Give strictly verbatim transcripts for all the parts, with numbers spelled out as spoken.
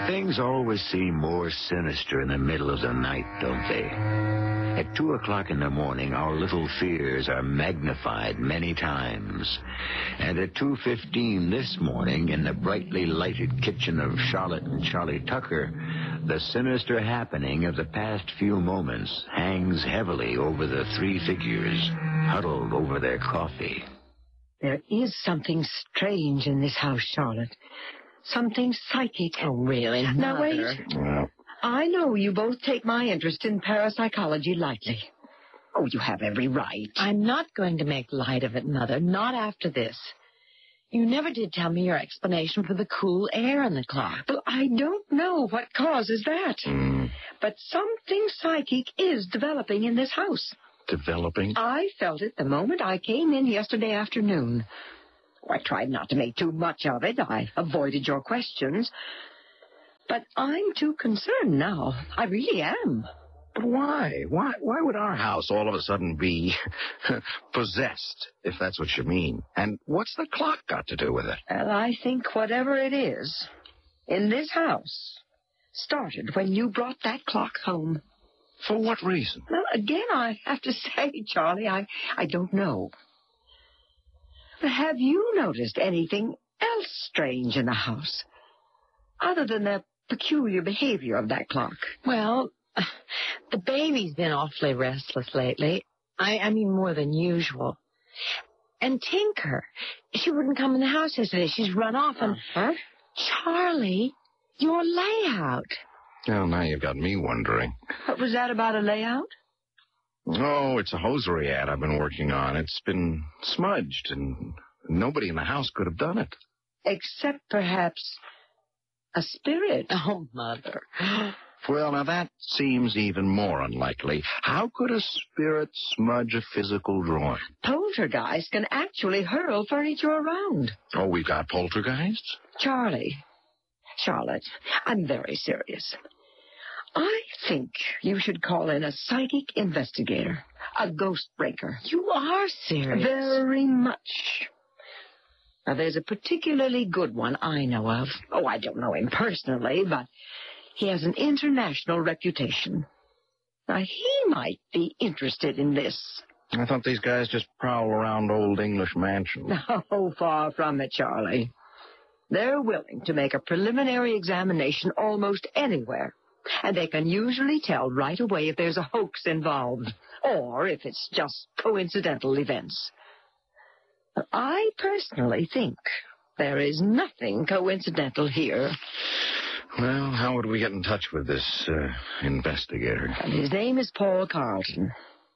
Things always seem more sinister in the middle of the night, don't they? At two o'clock in the morning, our little fears are magnified many times. And at two fifteen this morning, in the brightly lighted kitchen of Charlotte and Charlie Tucker, the sinister happening of the past few moments hangs heavily over the three figures huddled over their coffee. There is something strange in this house, Charlotte. Something psychic. Oh, really? Now, wait. Well, I know you both take my interest in parapsychology lightly. Oh, you have every right. I'm not going to make light of it, Mother. Not after this. You never did tell me your explanation for the cool air in the clock. Well, I don't know what causes that. mm, But something psychic is developing in this house. developing? I felt it the moment I came in yesterday afternoon. Oh, I tried not to make too much of it. I avoided your questions. But I'm too concerned now. I really am. But why? Why Why would our house all of a sudden be possessed, if that's what you mean? And what's the clock got to do with it? Well, I think whatever it is in this house started when you brought that clock home. For what reason? Well, again, I have to say, Charlie, I, I don't know. But have you noticed anything else strange in the house, other than the peculiar behavior of that clock? Well, the baby's been awfully restless lately. I, I mean, more than usual. And Tinker, she wouldn't come in the house yesterday. She's run off. And Huh? Charlie, your layout. Well, now you've got me wondering. What was that about a layout? Oh, it's a hosiery ad I've been working on. It's been smudged, and nobody in the house could have done it. Except perhaps a spirit. Oh, Mother. Well, now that seems even more unlikely. How could a spirit smudge a physical drawing? Poltergeist can actually hurl furniture around. Oh, we've got poltergeists? Charlie, Charlotte, I'm very serious. I think you should call in a psychic investigator, a ghost breaker. You are serious. Very much. Now, there's a particularly good one I know of. Oh, I don't know him personally, but he has an international reputation. Now, he might be interested in this. I thought these guys just prowl around old English mansions. No, far from it, Charlie. They're willing to make a preliminary examination almost anywhere, and they can usually tell right away if there's a hoax involved, or if it's just coincidental events. But I personally think there is nothing coincidental here. Well, how would we get in touch with this uh, investigator? And his name is Paul Carlton.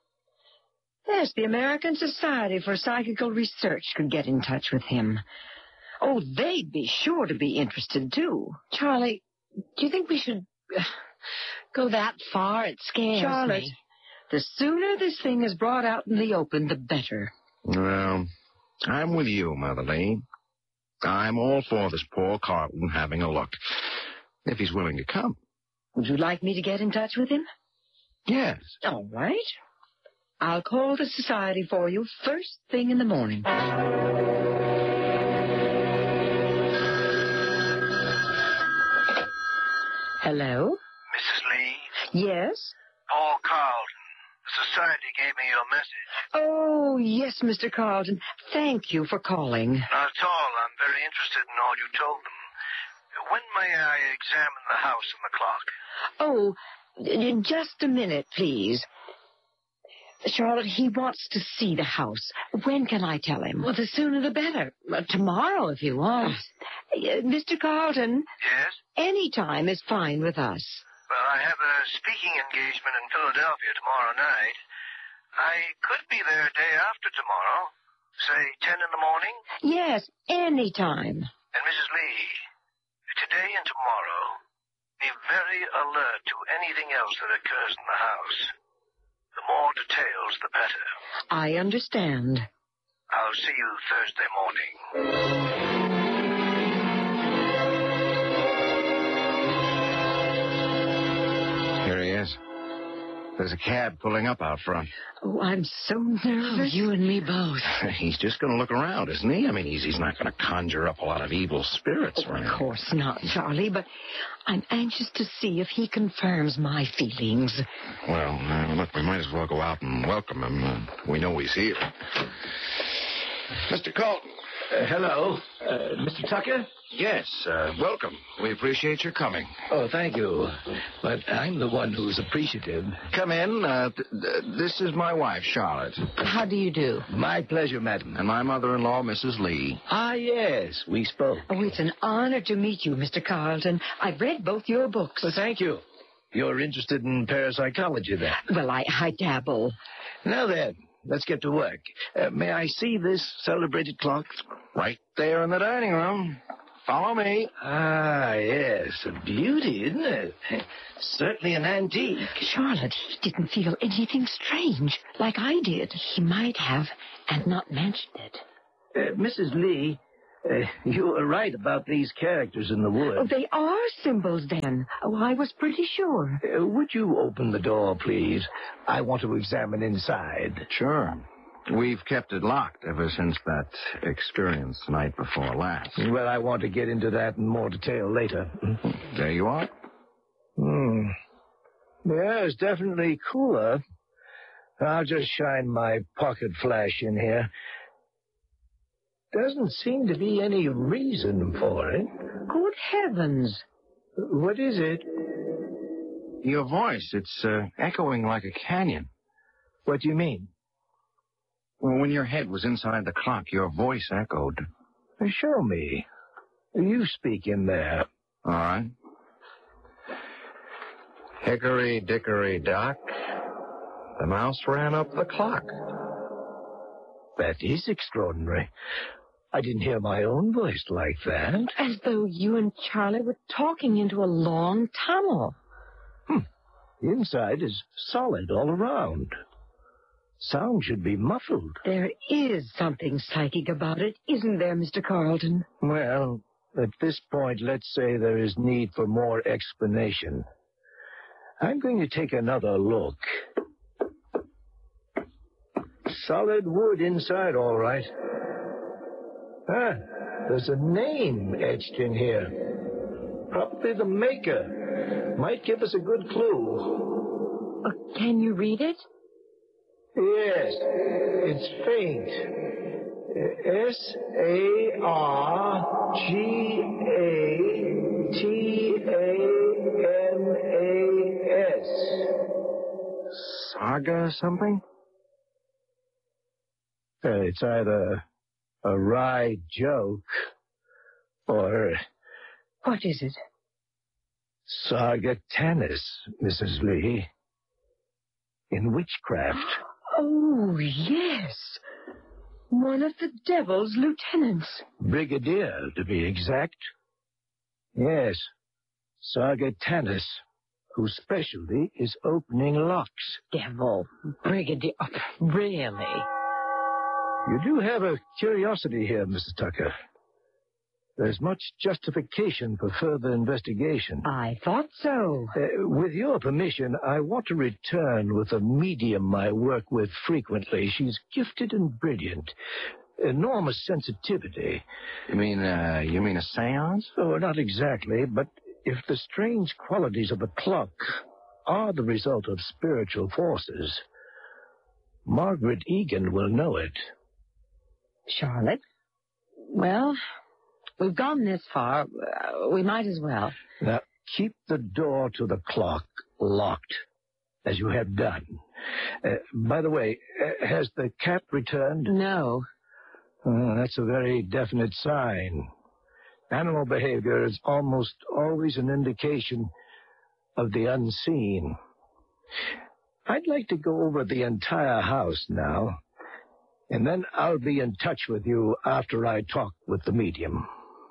Yes, the American Society for Psychical Research could get in touch with him. Oh, they'd be sure to be interested, too. Charlie, do you think we should uh, go that far? It scares Charlotte, me. the sooner this thing is brought out in the open, the better. Well, I'm with you, Mother Lee. I'm all for this Paul Carlton having a look, if he's willing to come. Would you like me to get in touch with him? Yes. All right. I'll call the society for you first thing in the morning. Hello? Missus Lee, Yes? Paul Carlton. The society gave me your message. Oh, yes, Mister Carlton. Thank you for calling. Not at all. I'm very interested in all you told them. When may I examine the house and the clock? Oh, uh, just a minute, please. Charlotte, he wants to see the house. When can I tell him? Well, the sooner the better. Uh, tomorrow, if you want. Uh, Mister Carlton, Yes? any time is fine with us. Well, I have a speaking engagement in Philadelphia tomorrow night. I could be there day after tomorrow. Say ten in the morning. Yes, any time. And Missus Lee, today and tomorrow, be very alert to anything else that occurs in the house. The more details, the better. I understand. I'll see you Thursday morning. Here he is. There's a cab pulling up out front. Oh, I'm so nervous. Oh, you and me both. He's just going to look around, isn't he? I mean, he's, he's not going to conjure up a lot of evil spirits. Oh, right? of course not, Charlie, but I'm anxious to see if he confirms my feelings. Well, uh, look, we might as well go out and welcome him. Uh, we know he's here. Mister Colton. Uh, hello. Uh, Mister Tucker? Yes, uh, welcome. We appreciate your coming. Oh, thank you. But I'm the one who's appreciative. Come in. Uh, th- th- this is my wife, Charlotte. How do you do? My pleasure, madam. And my mother-in-law, Missus Lee. Ah, yes, we spoke. Oh, it's an honor to meet you, Mister Carlton. I've read both your books. Well, thank you. You're interested in parapsychology, then? Well, I, I dabble. Now then, let's get to work. Uh, may I see this celebrated clock? Right there in the dining room. Follow me. Ah, yes. A beauty, isn't it? Certainly an antique. Charlotte, he didn't feel anything strange, like I did. He might have and not mentioned it. Uh, Missus Lee, uh, you were right about these characters in the wood. Oh, they are symbols, then. Oh, I was pretty sure. Uh, would you open the door, please? I want to examine inside. Sure. We've kept it locked ever since that experience the night before last. Well, I want to get into that in more detail later. There you are. Hmm. The air is definitely cooler. I'll just shine my pocket flash in here. Doesn't seem to be any reason for it. Good heavens. What is it? Your voice, it's uh, echoing like a canyon. What do you mean? Well, when your head was inside the clock, your voice echoed. Show me. You speak in there. All right. Hickory dickory dock, the mouse ran up the clock. That is extraordinary. I didn't hear my own voice like that. As though you and Charlie were talking into a long tunnel. Hmm. The inside is solid all around. Sound should be muffled. There is something psychic about it, isn't there, Mister Carlton? Well, at this point, let's say there is need for more explanation. I'm going to take another look. Solid wood inside, all right. Ah, there's a name etched in here. Probably the maker. Might give us a good clue. Uh, can you read it? Yes, it's faint. S A R G A T A N A S. Saga something? Uh, it's either a wry joke or What is it? Sargatanis, Missus Lee. In witchcraft. Oh, yes. One of the devil's lieutenants. Brigadier, to be exact. Yes, Sargatanis, whose specialty is opening locks. Devil. Brigadier. Oh, really? You do have a curiosity here, Missus Tucker. There's much justification for further investigation. I thought so. Uh, with your permission, I want to return with a medium I work with frequently. She's gifted and brilliant. Enormous sensitivity. You mean, uh, you mean a seance? Oh, not exactly, but if the strange qualities of the clock are the result of spiritual forces, Margaret Egan will know it. Charlotte? Well, we've gone this far. Uh, we might as well. Now, keep the door to the clock locked, as you have done. Uh, by the way, uh, has the cat returned? No. Uh, that's a very definite sign. Animal behavior is almost always an indication of the unseen. I'd like to go over the entire house now, and then I'll be in touch with you after I talk with the medium.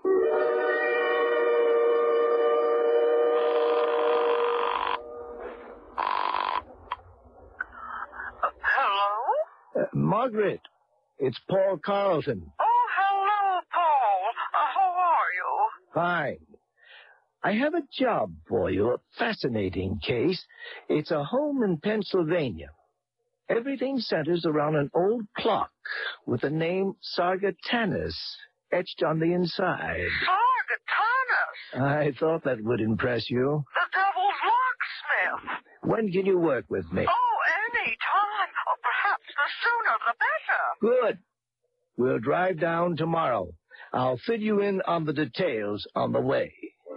Hello? Uh, Margaret, it's Paul Carlton. Oh, hello, Paul. Uh, how are you? Fine. I have a job for you, a fascinating case. It's a home in Pennsylvania. Everything centers around an old clock with the name Sargatanas etched on the inside. Sargatanas? I thought that would impress you. The devil's locksmith. When can you work with me? Oh, any time. Or perhaps the sooner the better. Good. We'll drive down tomorrow. I'll fill you in on the details on the way.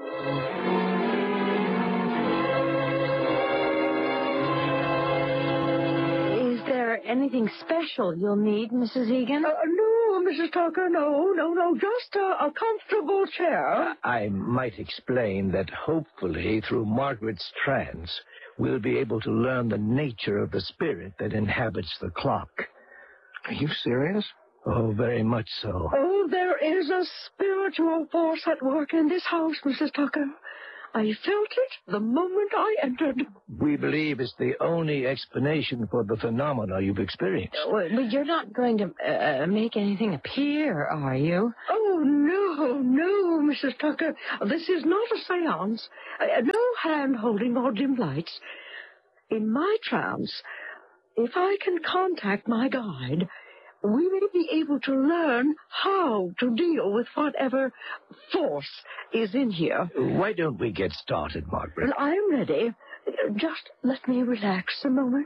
Is there anything special you'll need, Missus Egan? Uh, no, Missus Tucker, no, no, no, just a, a comfortable chair. I might explain that hopefully through Margaret's trance, we'll be able to learn the nature of the spirit that inhabits the clock. Are you serious? Oh, very much so. Oh, there is a spiritual force at work in this house, Missus Tucker. I felt it the moment I entered. We believe it's the only explanation for the phenomena you've experienced. Well, but you're not going to uh, make anything appear, are you? Oh, no, no, Missus Tucker. This is not a seance. Uh, no hand-holding or dim lights. In my trance, if I can contact my guide, we may be able to learn how to deal with whatever force is in here. Why don't we get started, Margaret? Well, I'm ready. Just let me relax a moment.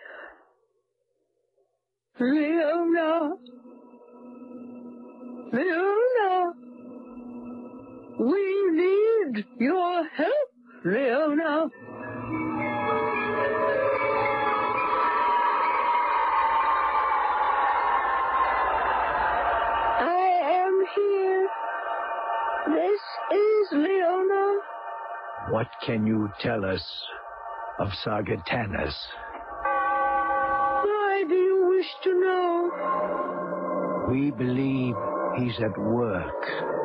Leona. Leona. We need your help, Leona. This is Leona. What can you tell us of Sargatanas? Why do you wish to know? We believe he's at work